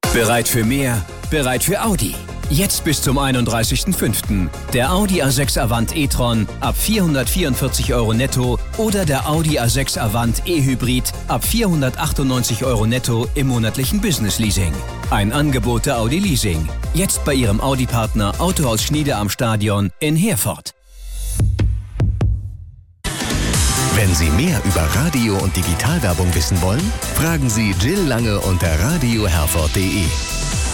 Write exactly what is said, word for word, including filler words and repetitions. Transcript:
Bereit für mehr? Bereit für Audi? Jetzt bis zum einunddreißigsten fünften Der Audi A sechs Avant e-tron ab vierhundertvierundvierzig Euro netto oder der Audi A sechs Avant e-Hybrid ab vierhundertachtundneunzig Euro netto im monatlichen Business-Leasing. Ein Angebot der Audi Leasing. Jetzt bei Ihrem Audi-Partner Autohaus Schniede am Stadion in Herford. Wenn Sie mehr über Radio- und Digitalwerbung wissen wollen, fragen Sie Jill Lange unter radio herford punkt de.